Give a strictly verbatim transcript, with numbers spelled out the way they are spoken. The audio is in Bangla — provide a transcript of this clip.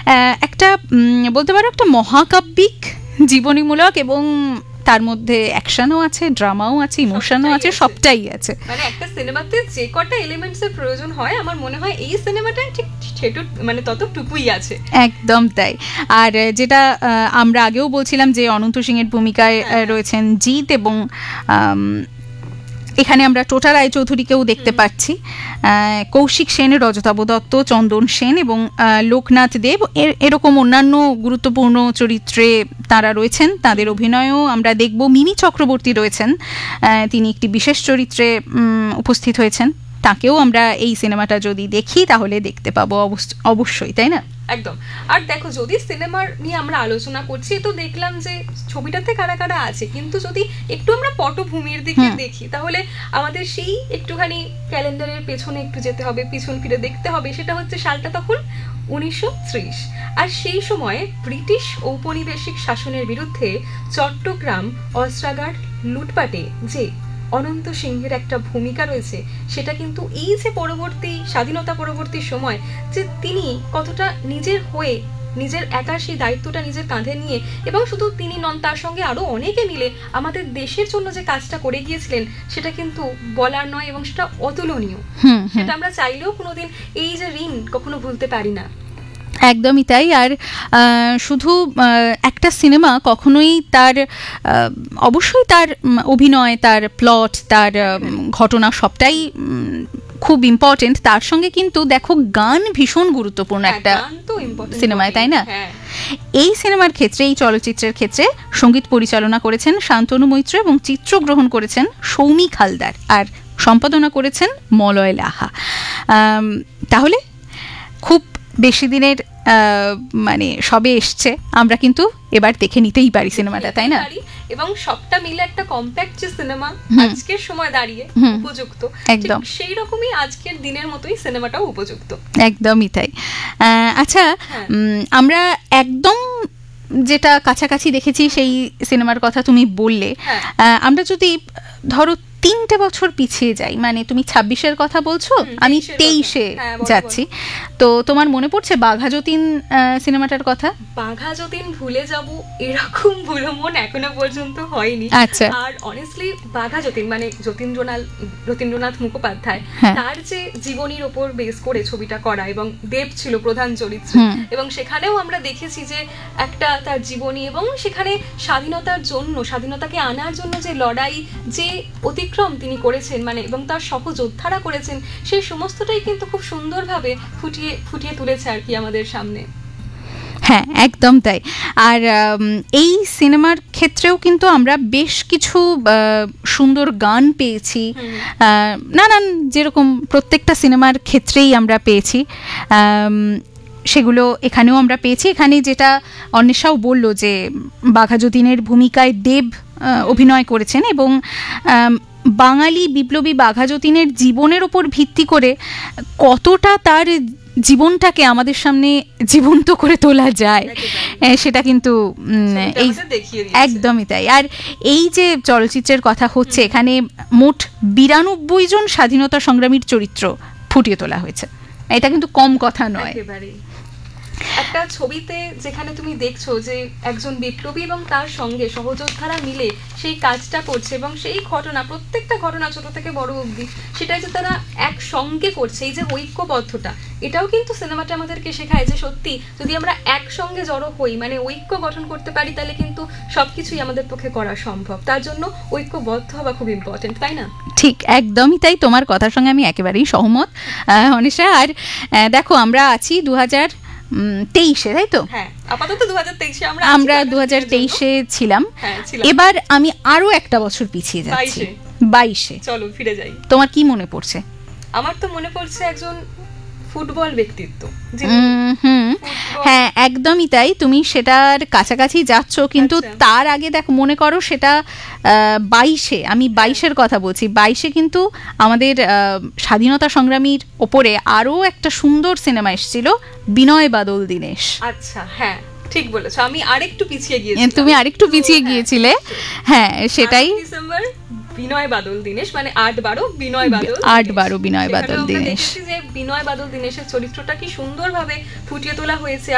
একটা বলতে পারো একটা মহাকাব্যিক জীবনীমূলক, এবং তার মধ্যে অ্যাকশনও আছে, ড্রামাও আছে, ইমোশনও আছে, সবটাই আছে। মানে একটা সিনেমাতে যে কটা এলিমেন্টস এর প্রয়োজন হয় আমার মনে হয় এই সিনেমাটায় ঠিক সেটু মানে ততটুকুই আছে। একদম তাই। আর যেটা আমরা আগেও বলছিলাম যে অনন্ত সিং এর ভূমিকায় রয়েছেন জিৎ, এবং এখানে আমরা টোটা রায়চৌধুরীকেও দেখতে পাচ্ছি, কৌশিক সেন, রজতাভ দত্ত, চন্দন সেন এবং লোকনাথ দেব, এরকম অন্যান্য গুরুত্বপূর্ণ চরিত্রে তারা রয়েছেন, তাদের অভিনয়ও আমরা দেখব। মিমি চক্রবর্তী রয়েছেন, তিনি একটি বিশেষ চরিত্রে উপস্থিত হয়েছেন, তাকেও আমরা এই সিনেমাটা যদি দেখি তাহলে দেখতে পাবো অবশ্যই, তাই না? একদম। আর দেখো, যদি সিনেমার নিয়ে আমরা আলোচনা করছি তো দেখলাম যে ছবিটাতে কারা কারা আছে, কিন্তু যদি একটু আমরা পটভূমির দিকে দেখি তাহলে আমাদের সেই একটুখানি ক্যালেন্ডারের পেছনে একটু যেতে হবে, পিছন ফিরে দেখতে হবে। সেটা হচ্ছে সালটা তখন উনিশশো ত্রিশ, আর সেই সময়ে ব্রিটিশ ঔপনিবেশিক শাসনের বিরুদ্ধে চট্টগ্রাম অস্ত্রাগার লুটপাটে যে অনন্ত সিংহের একটা ভূমিকা রয়েছে, সেটা কিন্তু এই যে পরবর্তী স্বাধীনতা পরবর্তী সময় যে তিনি কতটা নিজের হয়ে নিজের একা সেই দায়িত্বটা নিজের কাঁধে নিয়ে, এবং শুধু তিনি নন, তার সঙ্গে আরো অনেকে মিলে আমাদের দেশের জন্য যে কাজটা করে গিয়েছিলেন সেটা কিন্তু বলার নয়, এবং সেটা অতুলনীয়। সেটা আমরা চাইলেও কোনোদিন এই যে ঋণ কখনো ভুলতে পারি না। একদমই তাই। আর শুধু একটা সিনেমা কখনোই তার অবশ্যই তার অভিনয়, তার প্লট, তার ঘটনা সবটাই খুব ইম্পর্টেন্ট, তার সঙ্গে কিন্তু দেখো গান ভীষণ গুরুত্বপূর্ণ একটা সিনেমায়, তাই না? এই সিনেমার ক্ষেত্রে, এই চলচ্চিত্রের ক্ষেত্রে সঙ্গীত পরিচালনা করেছেন শান্তনু মৈত্র এবং চিত্রগ্রহণ করেছেন সৌমিক হালদার, আর সম্পাদনা করেছেন মলয় লাহা। তাহলে খুব বেশি দিনের মানে সবে এসছে, আমরা কিন্তু এবার দেখে নিতেই পারি সিনেমাটা, তাই না? এবং সবটা মিলে একটা কম্প্যাক্ট যে সিনেমা আজকের সময় দাঁড়িয়ে উপযুক্ত, একদম সেই রকমই আজকের দিনের মতোই সিনেমাটাও উপযুক্ত। একদমই তাই। আচ্ছা, আমরা একদম যেটা কাছাকাছি দেখেছি সেই সিনেমার কথা তুমি বললে, আমরা যদি ধরো তিনটে বছর পিছিয়ে যাই, মানে তুমি ছাব্বিশের কথা বলছো, আমি তেইশে যাচ্ছি, তো তোমার মনে পড়ছে বাঘা যতীন সিনেমাটার কথা? বাঘা যতীন ভুলে যাব এরকম ভুলমন এখনো পর্যন্ত হয়নি। আচ্ছা। আর অনেস্টলি বাঘা যতীন মানে যতীন্দ্রনাথ যতীন্দ্রনাথ মুখোপাধ্যায়, তার যে জীবনীর ওপর বেস করে ছবিটা করা, এবং দেব ছিল প্রধান চরিত্র, এবং সেখানেও আমরা দেখেছি যে একটা তার জীবনী, এবং সেখানে স্বাধীনতার জন্য, স্বাধীনতাকে আনার জন্য যে লড়াই, যে অতি তিনি করেছেন, মানে এবং তার সহযোদ্ধারা করেছেন, সেই সমস্তটাই কিন্তু খুব সুন্দরভাবে ফুটিয়ে ফুটিয়ে তুলেছে আর কি আমাদের সামনে। হ্যাঁ, একদম তাই। আর এই সিনেমার ক্ষেত্রেও কিন্তু আমরা বেশ কিছু সুন্দর গান পেয়েছি, নানান, যেরকম প্রত্যেকটা সিনেমার ক্ষেত্রেই আমরা পেয়েছি, সেগুলো এখানেও আমরা পেয়েছি। এখানে যেটা অন্বেষাও বলল যে বাঘা যতীনের ভূমিকায় দেব অভিনয় করেছেন, এবং বাঙালি বিপ্লবী বাঘা যতীনের জীবনের ওপর ভিত্তি করে কতটা তার জীবনটাকে আমাদের সামনে জীবন্ত করে তোলা যায় সেটা কিন্তু এই একদমই তাই। আর এই যে চলচ্চিত্রের কথা হচ্ছে, এখানে মোট বিরানব্বই জন স্বাধীনতা সংগ্রামীর চরিত্র ফুটিয়ে তোলা হয়েছে, এটা কিন্তু কম কথা নয়। একটা ছবিতে যেখানে তুমি দেখছো যে একজন বিপ্লবী এবং তার সঙ্গে সহযোদ্ধারা মিলে সেই কাজটা করছে, এবং সেই ঘটনা, প্রত্যেকটা ঘটনা ছোট থেকে বড় অবধি, সেটাই যে তারা একসঙ্গে করছে, এই যে ঐক্যবদ্ধতা, এটাও কিন্তু সিনেমাটা আমাদেরকে শেখায় যে সত্যি যদি আমরা একসঙ্গে জড়ো হই, মানে ঐক্য গঠন করতে পারি, তাহলে কিন্তু সবকিছুই আমাদের পক্ষে করা সম্ভব। তার জন্য ঐক্যবদ্ধ হওয়া খুব ইম্পর্টেন্ট, তাই না? ঠিক, একদমই তাই। তোমার কথার সঙ্গে আমি একেবারেই সহমত অনিশা। আর দেখো, আমরা আছি দু হাজার তেইশে, তাই তো? হ্যাঁ, আপাতত দু হাজার তেইশে আমরা আমরা দু হাজার তেইশে ছিলাম। এবার আমি আরো একটা বছর পিছিয়ে যাচ্ছি, বাইশে। চলো ফিরে যাই। তোমার কি মনে পড়ছে? আমার তো মনে পড়ছে একজন ফুটবল ব্যক্তিত্ব। হুম, হ্যাঁ, একদমই তাই। তুমি সেটার কাছাকাছি যাচ্ছ, কিন্তু তার আগে দেখো, মনে করো সেটা বাইশে, আমি বাইশের কথা বলছি, বাইশে কিন্তু আমাদের স্বাধীনতা সংগ্রামীর ওপরে আরো একটা সুন্দর সিনেমা এসেছিল, বিনয় বাদল দীনেশ। আচ্ছা, হ্যাঁ ঠিক বলেছো, আমি আরেকটু পিছিয়ে গিয়েছি। তুমি আরেকটু পিছিয়ে গিয়েছিলে, হ্যাঁ সেটাই। ডিসেম্বর বিনয় বাদল দীনেশ, মানে আট বারো বিনয় বাদল আট বারো বিনয় বাদল দীনেশ। যে বিনয় বাদল দীনেশের চরিত্রটা কি সুন্দরভাবে ফুটিয়ে তোলা হয়েছে।